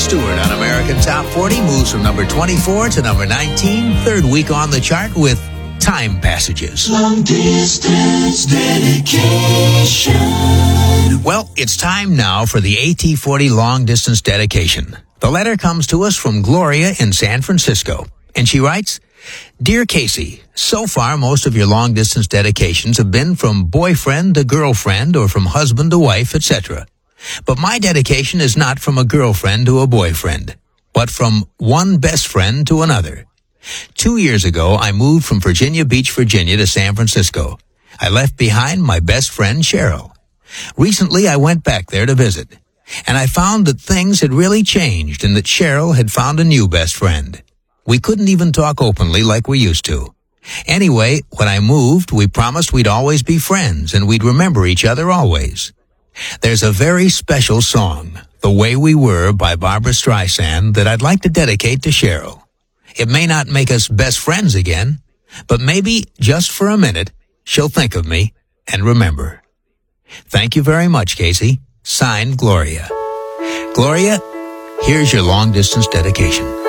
Stewart on American Top 40 moves from number 24 to number 19, third week on the chart with Time Passages. Long distance dedication. Well, it's time now for the AT40 long distance dedication. The letter comes to us from Gloria in San Francisco, and she writes, Dear Casey, so far most of your long distance dedications have been from boyfriend to girlfriend or from husband to wife, etc. But my dedication is not from a girlfriend to a boyfriend, but from one best friend to another. 2 years ago, I moved from Virginia Beach, Virginia to San Francisco. I left behind my best friend, Cheryl. Recently, I went back there to visit, and I found that things had really changed and that Cheryl had found a new best friend. We couldn't even talk openly like we used to. Anyway, when I moved, we promised we'd always be friends and we'd remember each other always. There's a very special song, The Way We Were by Barbra Streisand, that I'd like to dedicate to Cheryl. It may not make us best friends again, but maybe, just for a minute, she'll think of me and remember. Thank you very much, Casey. Signed, Gloria. Gloria, here's your long-distance dedication.